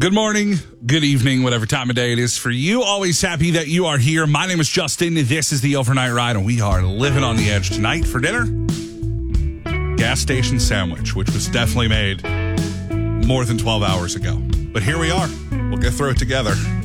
Good morning, good evening, whatever time of day it is for you. Always happy that you are here. My name is Justin. This is the Overnight Ride, and we are living on the edge tonight for dinner. Gas station sandwich, which was definitely made more than 12 hours ago. But here we are. We'll get through it together.